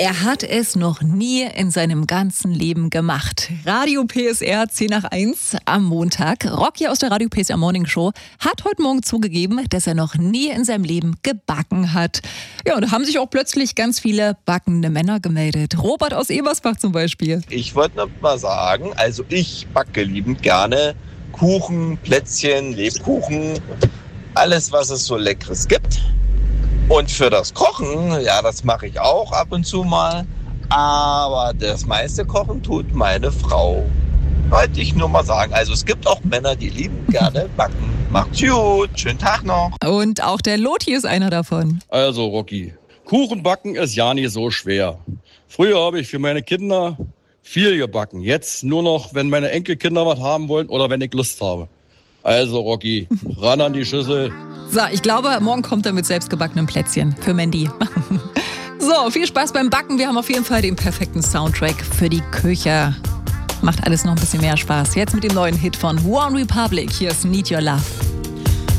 Er hat es noch nie in seinem ganzen Leben gemacht. Radio PSR 10 nach 1 am Montag. Rocky aus der Radio PSR Morning Show hat heute Morgen zugegeben, dass er noch nie in seinem Leben gebacken hat. Ja, und da haben sich auch plötzlich ganz viele backende Männer gemeldet. Robert aus Ebersbach zum Beispiel. Ich wollte noch mal sagen, also ich backe liebend gerne Kuchen, Plätzchen, Lebkuchen, alles, was es so Leckeres gibt. Und für das Kochen, ja, das mache ich auch ab und zu mal. Aber das meiste Kochen tut meine Frau. Wollte ich nur mal sagen. Also es gibt auch Männer, die lieben gerne backen. Macht's gut, schönen Tag noch. Und auch der Loti ist einer davon. Also Rocky, Kuchen backen ist ja nicht so schwer. Früher habe ich für meine Kinder viel gebacken. Jetzt nur noch, wenn meine Enkelkinder was haben wollen oder wenn ich Lust habe. Also Rocky, ran an die Schüssel. So, ich glaube, morgen kommt er mit selbstgebackenen Plätzchen für Mandy. So, viel Spaß beim Backen. Wir haben auf jeden Fall den perfekten Soundtrack für die Küche. Macht alles noch ein bisschen mehr Spaß. Jetzt mit dem neuen Hit von One Republic. Hier ist Need Your Love.